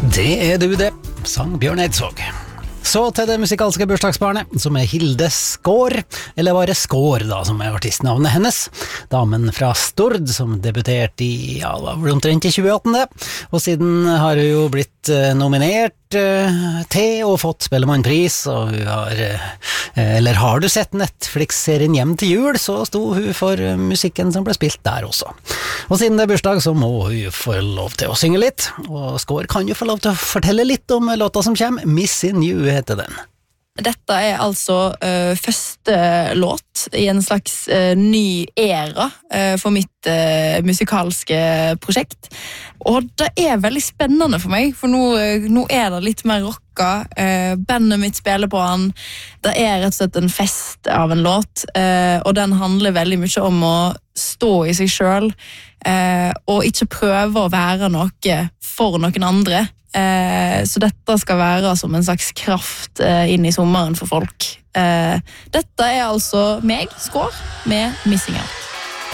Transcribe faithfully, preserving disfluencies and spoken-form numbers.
Det er du det, sang Bjørn Eidsvåg. Så til det musikalske bursdagsbarnet, som er Hilde Skår, eller bare Skår da, som er artistnavnet hennes. Damen fra Stord, som debuterte i, ja, det var vel omtrent i tjue atten det. Og siden har hun jo blitt eh, nominert eh, til og fått Spellemannpris, og hun har, eh, eller har du sett Netflix-serien Hjem til jul, så sto hun for eh, musikken som ble spilt der også. Og siden det er bursdag, så må hun få lov til å synge litt, og Skår kan jo få lov til å fortelle litt om låta som kommer, Missing You heter den. Dette er altså uh, første låt i en slags uh, ny era uh, for mitt uh, musikalske prosjekt. Og det er veldig spennende for meg, for nå, uh, nå er det litt mer rocka. Uh, bandet mitt spiller på han. Det er rett og slett en fest av en låt, uh, og den handler veldig mye om å stå i seg selv, uh, og ikke prøve å være noe for noen andre. Eh, så dette skal være som en slags kraft eh, inn i sommeren for folk. Eh, dette er altså meg, Skår, med Missing Out.